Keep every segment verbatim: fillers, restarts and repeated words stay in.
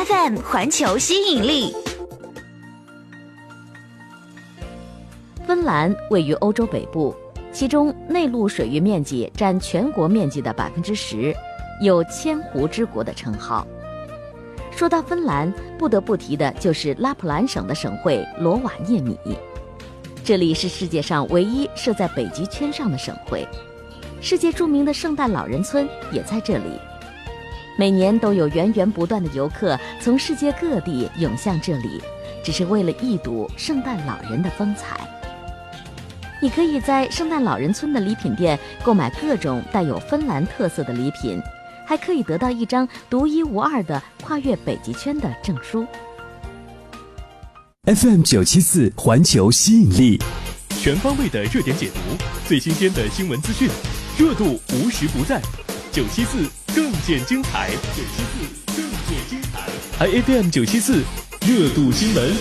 F M 环球吸引力。 芬兰位于欧洲北部，其中内陆水域面积占全国面积的百分之十，有千湖之国的称号。说到芬兰，不得不提的就是拉普兰省的省会罗瓦涅米，这里是世界上唯一设在北极圈上的省会，世界著名的圣诞老人村也在这里。每年都有源源不断的游客从世界各地涌向这里，只是为了一睹圣诞老人的风采。你可以在圣诞老人村的礼品店购买各种带有芬兰特色的礼品，还可以得到一张独一无二的跨越北极圈的证书。 F M 九七四环球吸引力， 全方位的热点解读，最新鲜的新闻资讯，热度无时不在。九七四更见精彩，九七四更见精彩。I F M 九七四热度新闻，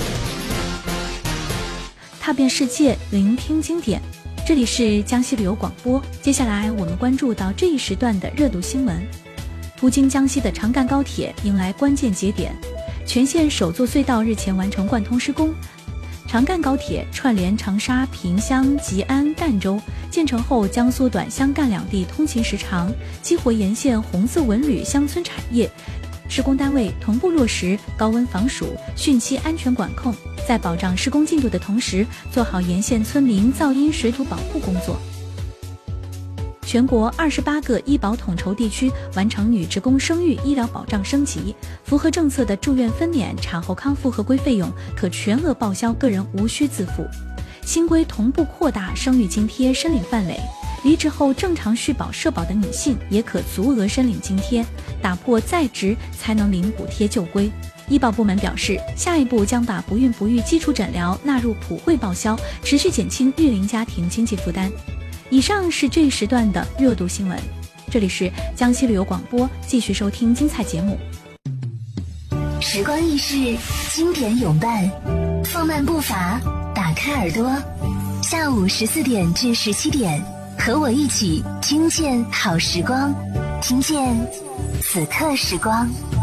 踏遍世界，聆听经典。这里是江西旅游广播，接下来我们关注到这一时段的热度新闻。途经江西的长干高铁迎来关键节点，全线首座隧道日前完成贯通施工。长干高铁串联长沙、萍乡、吉安、赣州，建成后将缩短湘赣两地通勤时长，激活沿线红色文旅乡村产业。施工单位同步落实高温防暑、汛期安全管控，在保障施工进度的同时，做好沿线村民噪音水土保护工作。全国二十八个医保统筹地区完成女职工生育医疗保障升级，符合政策的住院分娩、产后康复合规费用可全额报销，个人无需自负。新规同步扩大生育津贴申领范围，离职后正常续保社保的女性也可足额申领津贴，打破在职才能领补贴旧规。医保部门表示，下一步将把不孕不育基础诊疗纳入普惠报销，持续减轻育龄家庭经济负担。以上是这一时段的热度新闻，这里是江西旅游广播，继续收听精彩节目。 时光易逝，经典永伴，放慢步伐，打开耳朵，下午十四点至十七点，和我一起听见好时光，听见此刻时光。